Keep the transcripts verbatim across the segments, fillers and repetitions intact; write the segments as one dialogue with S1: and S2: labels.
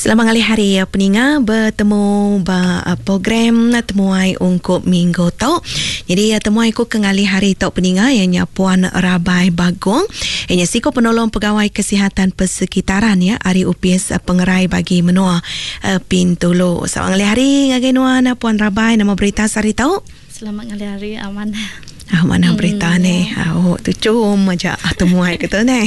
S1: Selamat hari hari peninga bertemu ba program temuai ungkup minggu tok. Jadi temuai ku kengali hari tok peninga ianya Puan Rabai Bagong. Ianya siko penolong pegawai kesihatan persekitaran ya Ari U P S pengerai bagi menua uh, Pintulu. Selamat hari ngagai nuan Puan Rabai, nama berita sari tau.
S2: Selamat hari aman.
S1: Ah, mana berita hmm, ni? Ya. Oh, tu cuma aja temuai kita ni.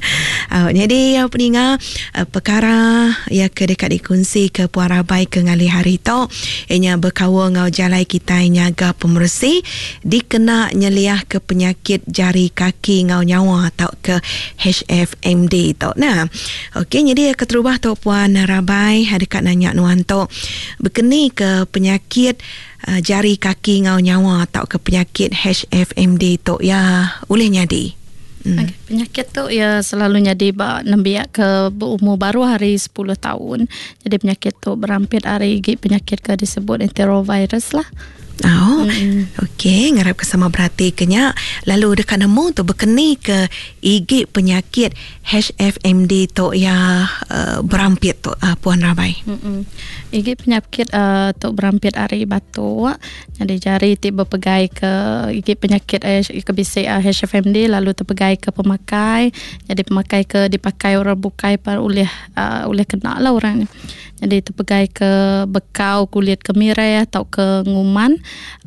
S1: Oh, jadi apa ni ngah perkara ya ke dekat dikunci ke Puan Rabai ke ngali hari tu, ianya berkawa ngau jalai kita nyaga pemersi dikena nyeliah ke penyakit jari kaki ngau nyawa atau ke H F M D tu. Nah, okey jadi keterubah tu Puan Rabai dekat nanya nuan tu berkeni ke penyakit Uh, jari kaki ngau nyawa atau ke penyakit H F M D tu ya boleh nyadi. Hmm.
S2: Okay, penyakit tu ya selalu nyadi ba nembiak ke berumur baru hari sepuluh tahun. Jadi penyakit tu berampit hari penyakit ke disebut enterovirus lah.
S1: Oh, mm-hmm. Okey, ngarap kesama berarti kenya lalu dekat nemu tu berkeni ke igi penyakit H F M D tu ya uh, berampit tu uh, Puan Rabai.
S2: Mm-hmm. Igi penyakit uh, tu berampit hari batu. Jadi jari tiba pegai ke igi penyakit uh, ke bisik uh, H F M D lalu terpegai ke pemakai. Jadi pemakai ke dipakai orang bukai par oleh uh, oleh kena lah orang. Jadi terpegai ke bekau kulit kemirai atau ke nguman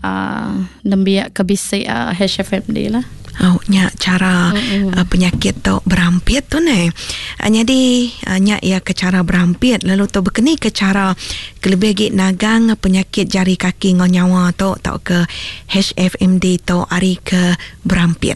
S2: uh, nembiak ke bisik uh, H F M D lah.
S1: Oh, nya cara mm-hmm. uh, penyakit tu berampit tu ni. Uh, jadi uh, nya ya ke cara berampit lalu tu berkeni ke cara kelebih git nagang penyakit jari kaki ngau nyawa tu atau ke H F M D tu ari ke berampit.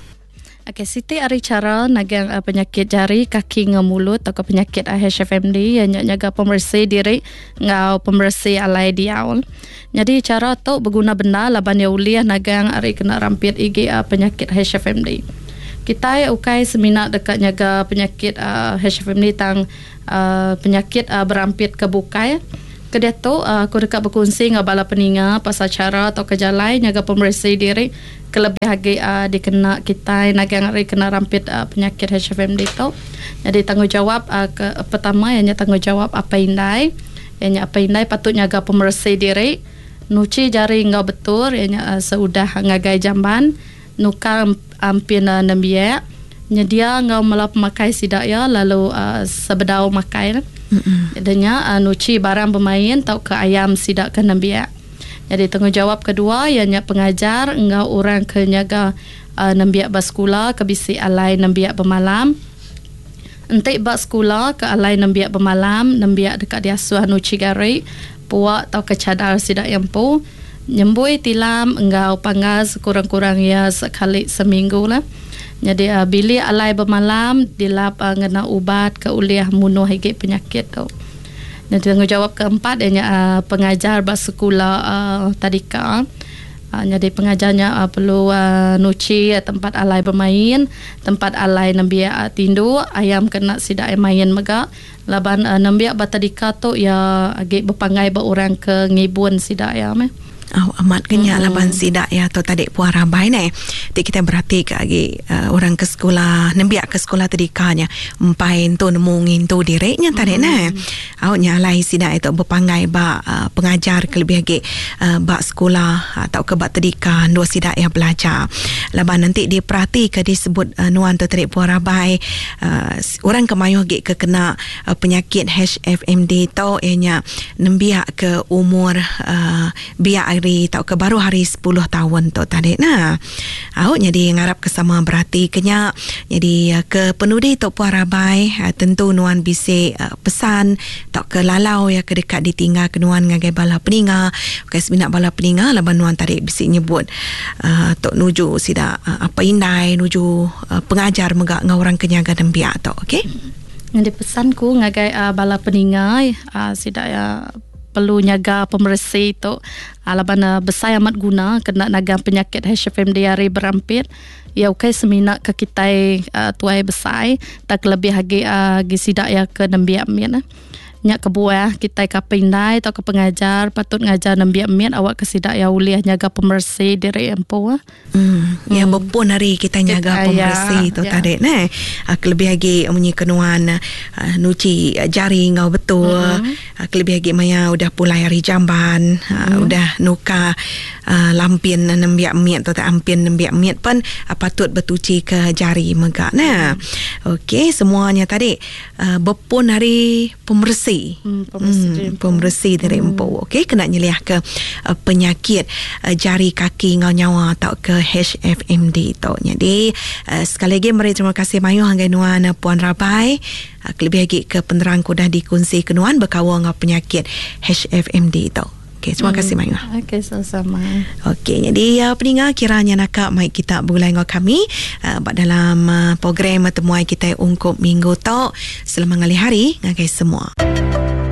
S2: Okey, siti ari cara nagang uh, penyakit jari kaki ngau mulut atau penyakit uh, H F M D yang nyaga pembersih diri ngau pembersih alai diaul. Jadi cara tu berguna benda laban ya uliah nagang ari kena rampit igi uh, penyakit H F M D. Kita ukai seminar dekat nyaga penyakit uh, H F M D tang uh, penyakit uh, berampit ke bukai. Kedia tu uh, aku dekat berkongsi ngau bala peninga pasal cara atau kejalai nyaga pembersih diri kelebih hagi uh, dikena kita nagang ari kena rampit uh, penyakit H F M D tu. Jadi tanggungjawab uh, ke pertama ianya tanggungjawab apa indai. Ianya apa indai patut nyaga pembersih diri. Nuci jari ngau betul ianya uh, seudah ngagai jamban nukar ampin uh, nembiak nyedia ngau mela pemakai sidak ya lalu uh, sebedau makai adanya uh, nuci barang bermain tau ke ayam sidak ke nembiak. Jadi tanggungjawab kedua ianya pengajar ngau orang ke nyaga uh, nembiak bersekolah ke bisi alai nembiak bermalam. Entik bak sekolah ke alai nembiak bermalam nembiak dekat diasuh nuci gari puak tau ke cadar sidak yampu nyembui tilam engau panggal sekurang-kurang ya sekali seminggu lah. Jadi uh, bila alai bermalam dilap uh, ngena ubat ke uliah munuh higi penyakit tu. Dan tanggungjawab keempat ianya uh, pengajar bersekolah uh, tadika. Uh, jadi pengajarnya uh, perlu uh, nuci uh, tempat alai bermain, tempat alai nembiak uh, tindu, ayam kena sidak main megak. Laban uh, nembiak batadika tu ya agi berpangai berorang ke ngibun sidak ya meh.
S1: Oh, amat kenya mm-hmm. laban sidak ya tu tadi Puan Rabai ni. Ti kita berhati ke lagi uh, orang ke sekolah, nembiak ke sekolah tadikanya empain tu nemungin tu direknya tadi mm-hmm. nah. Au nyalai sidak itu berpangai ba uh, pengajar ke lebih lagi uh, ba sekolah atau ke ba tadika dua sidak ya belajar. Laban nanti dia perhati ke disebut uh, nuan tu tadi Puan Rabai uh, orang kemayuh gik ke kena uh, penyakit H F M D tu ianya nembiak ke umur uh, biak hari tau ke baru hari sepuluh tahun tu tadi nah. Au jadi ngarap kesama berarti kenya jadi ke penudi tu Puan Rabai tentu nuan bisik pesan tau ke lalau ya ke dekat ditinggal ke nuan ngagai bala peninga ke sebinak bala peninga laban nuan tadi bisik nyebut uh, tok nuju sida uh, apa indai nuju uh, pengajar megak ngau orang kenyaga nembiak tu okey.
S2: Jadi pesanku ngagai uh, bala peninga uh, sida ya perlu nyaga pembersih tu alaban uh, besar amat guna kena nagang penyakit H F M D hari berampit ya ukai seminak ke kita uh, tuai besar tak lebih hagi uh, gisidak ya ke nembiak mian. nyak kebuah kita kapindai atau ke pengajar patut ngajar nembiak miat awak kesidak ya uliah nyaga pembersih diri empu.
S1: Hmm, hmm. Yang berpun hari kita nyaga pembersih tu
S2: ya.
S1: tadi nah. Lebih lagi munyi kenuan uh, nuci jari ngau betul. Mm-hmm. Lebih lagi maya udah pulai hari jamban, mm-hmm. uh, udah nuka uh, lampin nembiak miat atau ampin nembiak miat pun uh, patut bertuci ke jari megak nah. Mm-hmm. Okey, semuanya tadi uh, berpun hari pembersih.
S2: Hmm, pembersih,
S1: hmm, pembersih dari hmm. empu. Okey, kena nyeliah ke uh, penyakit uh, jari kaki ngau nyawa atau ke H F M D tu. Jadi uh, sekali lagi mari terima kasih Mayu hanggai nuan uh, Puan Rabai. Uh, lebih lagi ke penerang kudah dikongsi kenuan berkawal ngau penyakit H F M D tu. Okey, terima kasih Mayu.
S2: Okey, sama-sama.
S1: Okey, jadi uh, pendengar kiranya nakak mai kita bergulai dengan kami uh, dalam uh, program temuan kita ungkup minggu tu selama ngali hari ngagai semua.